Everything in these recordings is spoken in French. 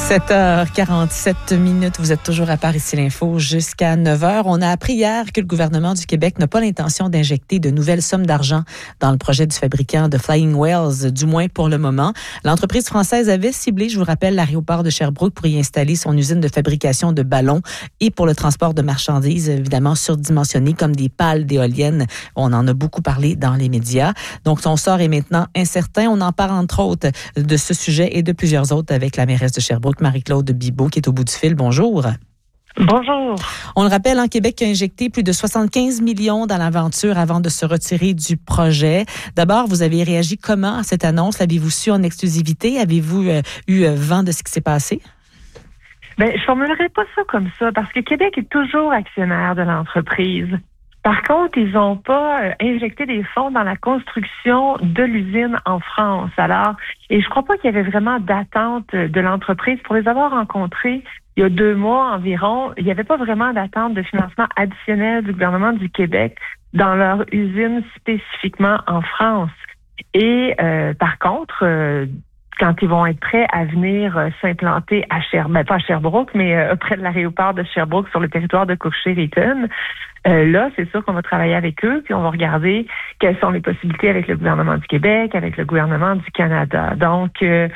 7h47, vous êtes toujours à Par ici l'info jusqu'à 9h. On a appris hier que le gouvernement du Québec n'a pas l'intention d'injecter de nouvelles sommes d'argent dans le projet du fabricant de Flying Whales, du moins pour le moment. L'entreprise française avait ciblé, je vous rappelle, l'aéroport de Sherbrooke pour y installer son usine de fabrication de ballons et pour le transport de marchandises, évidemment surdimensionnées comme des pales d'éoliennes. On en a beaucoup parlé dans les médias. Donc, son sort est maintenant incertain. On en parle entre autres de ce sujet et de plusieurs autres avec la mairesse de Sherbrooke, Marie-Claude Bibeau, qui est au bout du fil. Bonjour. Bonjour. On le rappelle, Québec a injecté plus de 75 millions dans l'aventure avant de se retirer du projet. D'abord, vous avez réagi comment à cette annonce? L'avez-vous su en exclusivité? Avez-vous eu vent de ce qui s'est passé? Bien, je ne formulerai pas ça comme ça parce que Québec est toujours actionnaire de l'entreprise. Par contre, ils n'ont pas injecté des fonds dans la construction de l'usine en France. Alors, et je crois pas qu'il y avait vraiment d'attente de l'entreprise. Pour les avoir rencontrés il y a 2 mois environ, il n'y avait pas vraiment d'attente de financement additionnel du gouvernement du Québec dans leur usine spécifiquement en France. Et par contre, quand ils vont être prêts à venir s'implanter à pas à Sherbrooke, mais près de l'aéroport de Sherbrooke sur le territoire de Cook-Sheridan, là, c'est sûr qu'on va travailler avec eux, puis on va regarder quelles sont les possibilités avec le gouvernement du Québec, avec le gouvernement du Canada. Donc,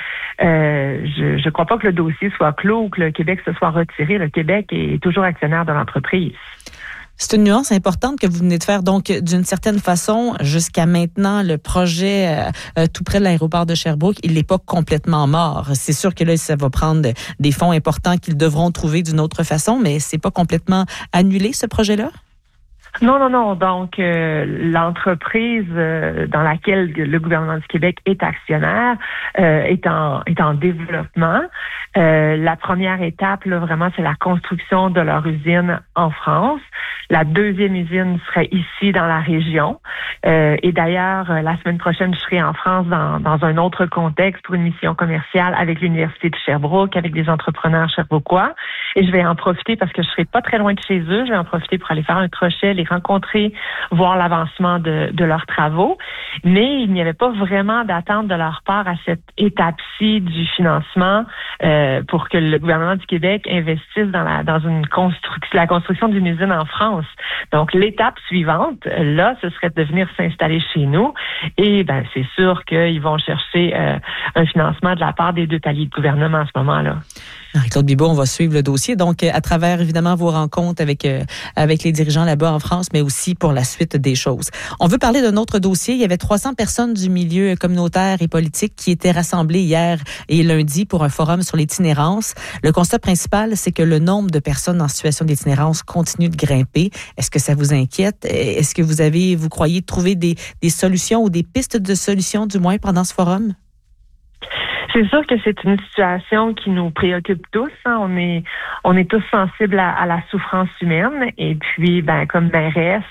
je crois pas que le dossier soit clos ou que le Québec se soit retiré. Le Québec est toujours actionnaire de l'entreprise. C'est une nuance importante que vous venez de faire. Donc, d'une certaine façon, jusqu'à maintenant, le projet tout près de l'aéroport de Sherbrooke, il n'est pas complètement mort. C'est sûr que là, ça va prendre des fonds importants qu'ils devront trouver d'une autre façon, mais c'est pas complètement annulé, ce projet-là? Non. Donc, l'entreprise dans laquelle le gouvernement du Québec est actionnaire est en développement. La première étape, là, vraiment, c'est la construction de leur usine en France. La deuxième usine serait ici dans la région. Et d'ailleurs, la semaine prochaine, je serai en France dans un autre contexte pour une mission commerciale avec l'Université de Sherbrooke, avec des entrepreneurs sherbrookois. Et je vais en profiter parce que je serai pas très loin de chez eux. Je vais en profiter pour aller faire un crochet, les rencontrer, voir l'avancement de leurs travaux. Mais il n'y avait pas vraiment d'attente de leur part à cette étape-ci du financement pour que le gouvernement du Québec investisse dans la construction d'une usine en France. Donc, l'étape suivante, là, ce serait de venir s'installer chez nous. Et ben, c'est sûr qu'ils vont chercher un financement de la part des 2 paliers de gouvernement à ce moment-là. Marie-Claude Bibeau, on va suivre le dossier. Donc, à travers, évidemment, vos rencontres avec les dirigeants là-bas en France, mais aussi pour la suite des choses. On veut parler d'un autre dossier. Il y avait 300 personnes du milieu communautaire et politique qui étaient rassemblées hier et lundi pour un forum sur l'itinérance. Le constat principal, c'est que le nombre de personnes en situation d'itinérance continue de grimper. Est-ce que ça vous inquiète? Est-ce que vous croyez trouver des solutions ou des pistes de solutions, du moins, pendant ce forum? C'est sûr que c'est une situation qui nous préoccupe tous. Hein. On est tous sensibles à la souffrance humaine. Et puis, ben, comme mairesse,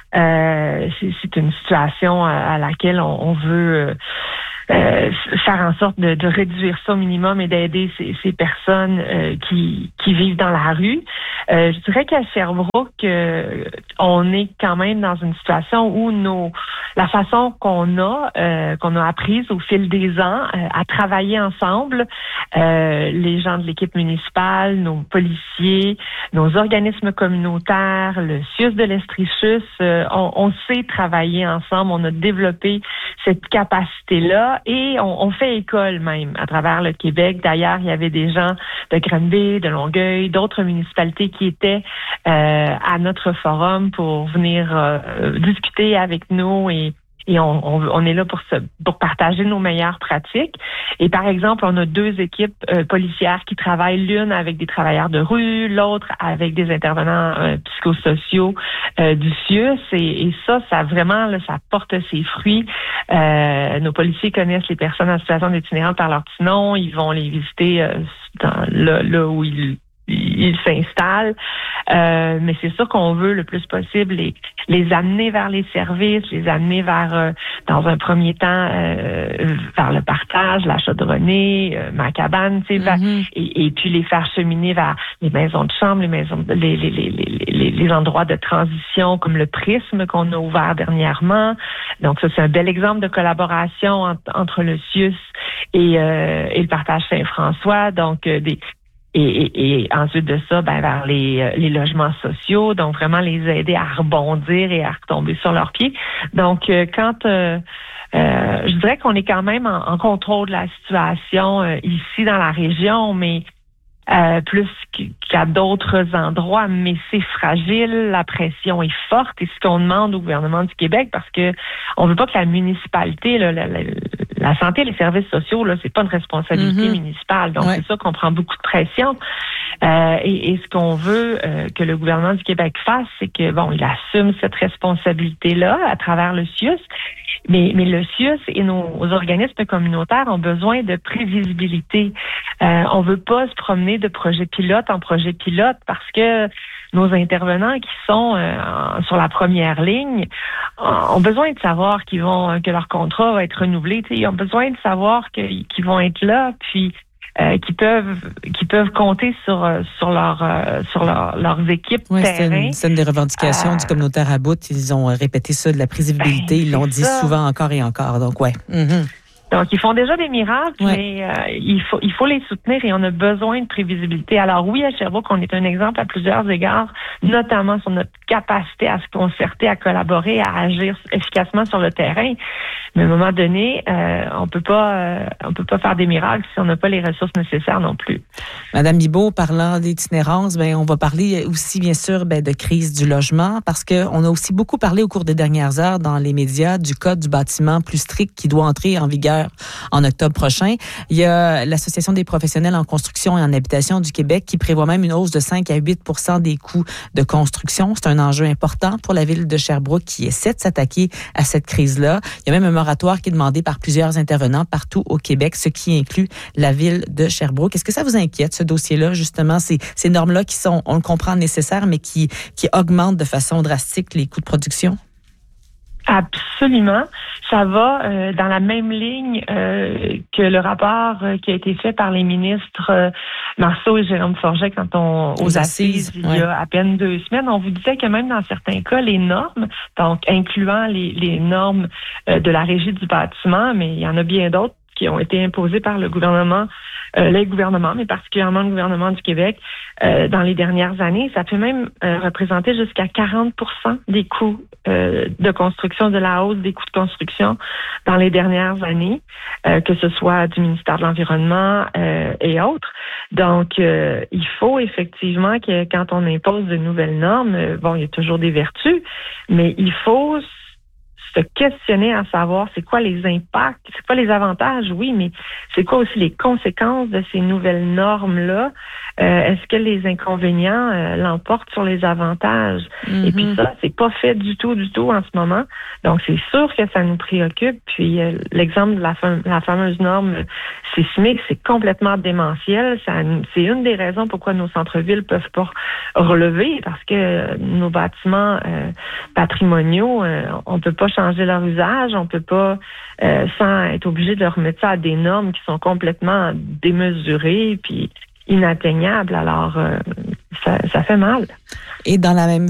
c'est une situation à laquelle on veut faire en sorte de réduire ça au minimum et d'aider ces personnes qui vivent dans la rue. Je dirais qu'à Sherbrooke, on est quand même dans une situation où la façon qu'on a apprise au fil des ans à travailler ensemble, les gens de l'équipe municipale, nos policiers, nos organismes communautaires, le CIUS de l'Estrichus, on sait travailler ensemble, on a développé cette capacité-là et on fait école même à travers le Québec. D'ailleurs, il y avait des gens de Granby, de Longueuil, d'autres municipalités qui étaient à notre forum pour venir discuter avec nous et on est là pour partager nos meilleures pratiques. Et par exemple, on a 2 équipes policières qui travaillent, l'une avec des travailleurs de rue, l'autre avec des intervenants psychosociaux du CIUS. Et ça vraiment, là, ça porte ses fruits. Nos policiers connaissent les personnes en situation d'itinérance par leur petit nom. Ils vont les visiter là où ils ils s'installent. Mais c'est sûr qu'on veut le plus possible les amener vers les services, les amener vers, dans un premier temps, vers le partage, la chaudronnée, ma cabane, tu sais, et puis les faire cheminer vers les maisons de chambre, les endroits de transition comme le Prisme qu'on a ouvert dernièrement. Donc ça, c'est un bel exemple de collaboration entre le CIUS et le partage Saint-François. Donc et ensuite de ça, vers les logements sociaux, donc vraiment les aider à rebondir et à retomber sur leurs pieds. Donc je dirais qu'on est quand même en contrôle de la situation ici dans la région, mais plus qu'à d'autres endroits, mais c'est fragile, la pression est forte, et ce qu'on demande au gouvernement du Québec, parce que on veut pas que la municipalité, la santé et les services sociaux, là, c'est pas une responsabilité municipale, donc c'est ça qu'on prend beaucoup de pression. Et ce qu'on veut que le gouvernement du Québec fasse, c'est que il assume cette responsabilité-là à travers le CIUS. Mais le CIUS et nos organismes communautaires ont besoin de prévisibilité. On veut pas se promener de projet pilote en projet pilote parce que nos intervenants qui sont sur la première ligne ont besoin de savoir que leur contrat va être renouvelé. Ils ont besoin de savoir qu'ils vont être là, puis qui peuvent compter sur leurs équipes terrain. C'est une des revendications du communautaire à bout. Ils ont répété ça, de la prévisibilité. Ils l'ont dit souvent encore et encore. Donc, ouais. Donc, ils font déjà des miracles, mais il faut les soutenir et on a besoin de prévisibilité. Alors oui, à Sherbrooke, on est un exemple à plusieurs égards, notamment sur notre capacité à se concerter, à collaborer, à agir efficacement sur le terrain. Mais à un moment donné, on peut pas faire des miracles si on n'a pas les ressources nécessaires non plus. Madame Bibeau, parlant d'itinérance, on va parler aussi, bien sûr, de crise du logement, parce que on a aussi beaucoup parlé au cours des dernières heures dans les médias du code du bâtiment plus strict qui doit entrer en vigueur en octobre prochain. Il y a l'Association des professionnels en construction et en habitation du Québec qui prévoit même une hausse de 5 à 8 % des coûts de construction. C'est un enjeu important pour la ville de Sherbrooke qui essaie de s'attaquer à cette crise-là. Il y a même un moratoire qui est demandé par plusieurs intervenants partout au Québec, ce qui inclut la ville de Sherbrooke. Est-ce que ça vous inquiète, ce dossier-là, justement, ces normes-là qui sont, on le comprend, nécessaires, mais qui augmentent de façon drastique les coûts de production? Absolument. Ça va dans la même ligne que le rapport qui a été fait par les ministres Marceau et Jérôme Forget aux assises il y a à peine 2 semaines. On vous disait que même dans certains cas, les normes, donc incluant les normes de la Régie du bâtiment, mais il y en a bien d'autres qui ont été imposées par les gouvernements, mais particulièrement le gouvernement du Québec, dans les dernières années. Ça peut même représenter jusqu'à 40 % des coûts de construction, de la hausse des coûts de construction dans les dernières années, que ce soit du ministère de l'Environnement et autres. Donc, il faut effectivement que quand on impose de nouvelles normes, il y a toujours des vertus, mais il faut se questionner à savoir c'est quoi les impacts, c'est quoi les avantages, oui, mais c'est quoi aussi les conséquences de ces nouvelles normes-là? Est-ce que les inconvénients l'emportent sur les avantages? Et puis ça, c'est pas fait du tout en ce moment. Donc, c'est sûr que ça nous préoccupe. Puis, l'exemple de la fameuse norme sismique, c'est complètement démentiel. C'est une des raisons pourquoi nos centres-villes peuvent pas relever, parce que nos bâtiments patrimoniaux, on peut pas changer leur usage, on peut pas, sans être obligé de remettre ça à des normes qui sont complètement démesurées, puis inatteignables. Alors, ça fait mal. Et dans la même